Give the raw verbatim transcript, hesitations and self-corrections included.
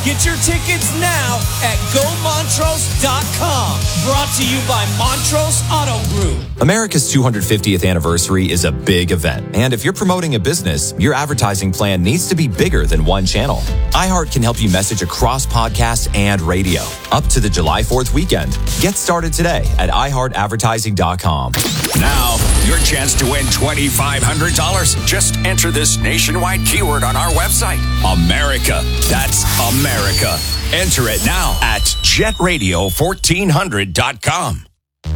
Get your tickets now at go montrose dot com. Brought to you by Montrose Auto Group. America's two hundred fiftieth anniversary is a big event. And if you're promoting a business, your advertising plan needs to be bigger than one channel. iHeart can help you message across podcasts and radio up to the July fourth weekend. Get started today at i heart advertising dot com. Now, your chance to win twenty-five hundred dollars. Just enter this nationwide keyword on our website. America. That's America. Enter it now at jet radio fourteen hundred dot com.